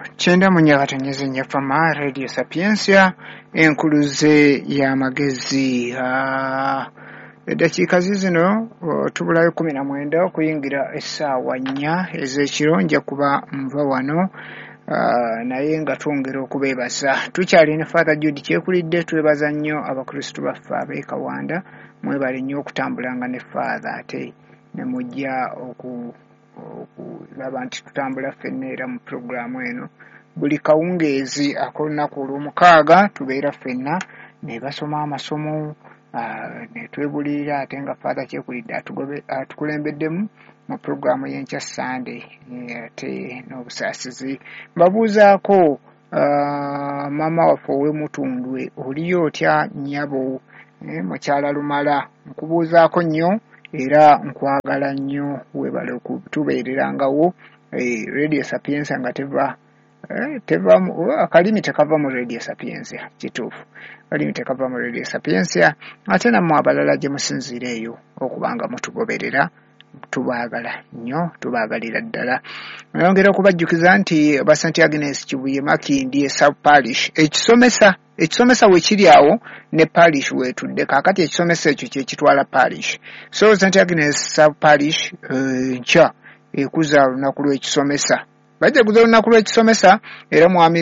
Chenda munyakatanyeze nyafama Radio Sapiensia enkuluze ya magezi eddakiika zino tubulayo 19 okuyingira essaawa 4 ez'ekiro nja kuba nva wano naye nga twongera okubeebaza tukyali ne Father Jude Kyekulidde twebaza nnyo abakristu baffe ab'e Kawanda mwebale nnyo okutambulanga ne Father ate ne mujja okulaba nti tutambula ffenna era mu puroguramu eno buli kawungeezi ak'olunaku olw'omukaaga tubeera ffenna ne basoma amasomo ne twebulirira ate nga Father Kyekulidde atukulembeddemu mu puroguramu y'enkya Sunday ate n'obusaasizi mbabuuzaako maama waffe ow'Emutundwe oliyo otya nnyabo mukyala Lumala nkubuuzaako nnyo era nkwagala nnyo weebale okutubeererangawo Radio Sapiensia nga teva akalimi tekava mu Radio Sapiensia kituufu akalimi tekava mu Radio Sapiensia ate nammwe abalala gye musinziira eyo okubanga mutugoberera tubaagala nnyo tubaagalira ddala nayongera okubajjukiza nti ba St. Agnes Kibuye Makindye South Parish ekisomesa we kiri awo ne parish weetudde kaakati ekisomesa ekyo kye kitwala parish so St. Agnes South Parish nkya ekuza olunaku lw'ekisomesa bajaguza olunaku lw'ekisomesa era mwami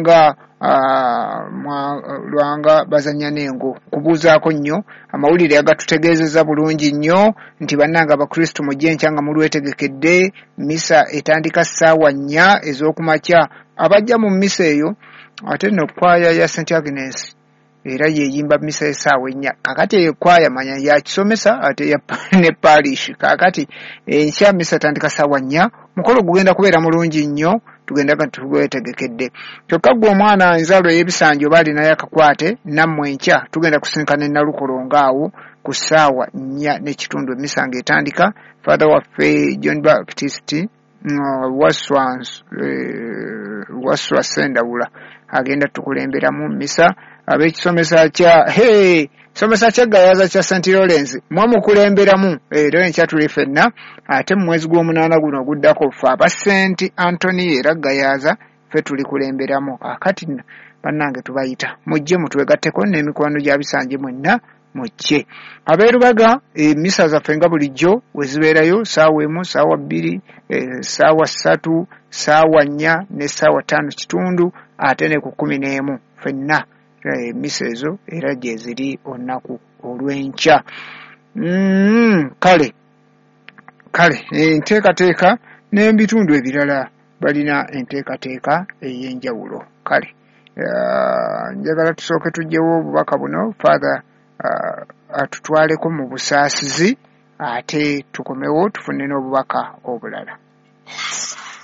Lwanga bazanya n'engo kubuuzaako nnyo amawulire agatutegeezeza bulungi nnyo nti bannanga abakristu mujje enkya nga mulwetegekedde misa etandika ssaawa 4 ez'okumakya abajja mu misa eyo ate no kwaya ya St. Agnes era yeyimba misa essaawa 4 kakati eyo kwaya manya ya kisomesa ate ne parish kakati enkya misa etandika ssaawa 4 mukolo gugenda kubeera mulungi nnyo tugenda nga tugwetegekedde kyokka gwe omwana enzalo y'ebisanjo baali naye akakwate nammwe enkya tugenda kusinkana e Nalukolongo awo ku ssaawa 4 n'ekitundu emisa ng'etandika Father waffe John Baptist Waswa Sendawula agenda tukulemberamu misa ab'ekisomesa kisomesa kya Gayaza kya St. Lawrence mukulemberamu era enkya tuli ffenna ate mu mwezi gw'omunaana guno oguddako ffe aba St. Anthony era Gayaza ffe tuli kulemberamu akati bannange tubayita mujje mutwegatteko n'emikwano gya bisanje mwenna mujje abeerubaga emisa zaffe nga bulijjo we zibeerayo ssaawa 1 ssaawa 2 ssaawa 3 ssaawa 4 ne ssaawa 5 kitundu ate ne ku 11 ffenna emisa ezo era gye ziri olunaku olw'enkya kale enteekateeka n'ebitundu ebirala balina enteekateeka ey'enjawulo kale njagala tusooke tuggyewo obubaka buno Father atutwaleko mu busaasizi ate tukomewo tufune n'obubaka obulala.